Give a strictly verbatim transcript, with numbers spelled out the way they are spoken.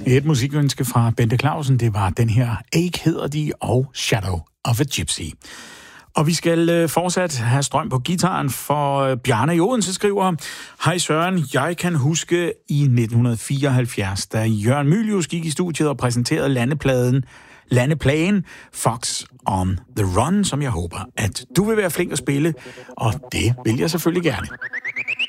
Et musikønske fra Bente Clausen, det var den her Ache hedder de, og Shadow of a Gypsy. Og vi skal fortsat have strøm på gitaren, for Bjarne i Odense skriver: Hej Søren, jeg kan huske i nitten fireoghalvfjerds, da Jørgen Mylius gik i studiet og præsenterede landepladen, landeplagen Fox on the Run, som jeg håber, at du vil være flink at spille, og det vil jeg selvfølgelig gerne.